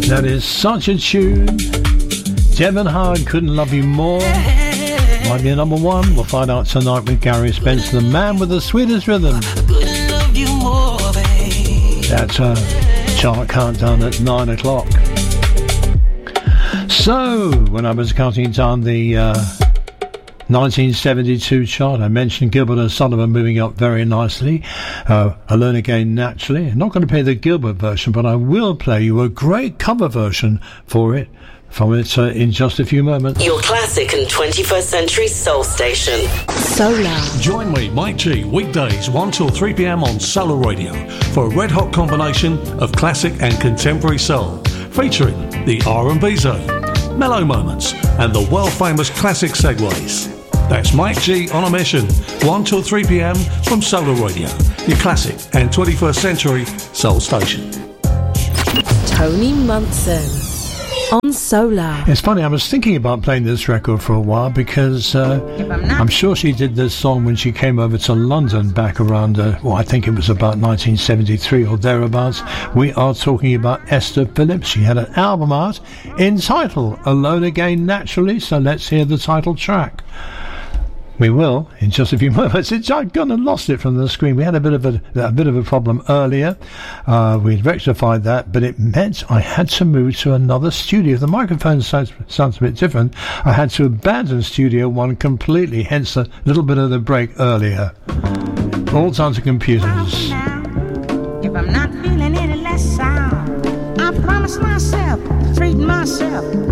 That is such a tune. Devon Howard, Couldn't Love You More. Might be a number one. We'll find out tonight with Gary Spencer, the man with the sweetest rhythm. That's a chart countdown at 9 o'clock. So, when I was counting down the 1972 chart, I mentioned Gilbert and Sullivan moving up very nicely. Alone Again, naturally. I'm not going to play the Gilbert version, but I will play you a great cover version for it. From it in just a few moments. Your classic and 21st century soul station. Solar. Join me, Mike G, weekdays 1 till 3 p.m. on Solar Radio for a red-hot combination of classic and contemporary soul, featuring the R&B zone, mellow moments, and the world-famous classic segues. That's Mike G on a mission, 1 till 3 p.m. from Solar Radio, your classic and 21st century soul station. Tony Munson. On Solar. It's funny, I was thinking about playing this record for a while because I'm sure she did this song when she came over to London back around, I think it was about 1973 or thereabouts. We are talking about Esther Phillips. She had an album out entitled Alone Again, naturally, so let's hear the title track. We will in just a few moments. I've gone and lost it from the screen. We had a bit of a problem earlier. We'd rectified that, but it meant I had to move to another studio. The microphone sounds a bit different. I had to abandon Studio One completely. Hence a little bit of the break earlier. All down to computers. If I'm not feeling any less sound, I promise myself to treat myself